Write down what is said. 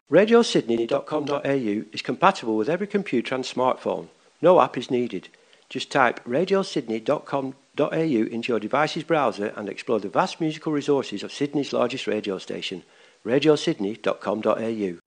RadioSydney.com.au is compatible with every computer and smartphone. No app is needed. Just type RadioSydney.com.au into your device's browser and explore the vast musical resources of Sydney's largest radio station, RadioSydney.com.au.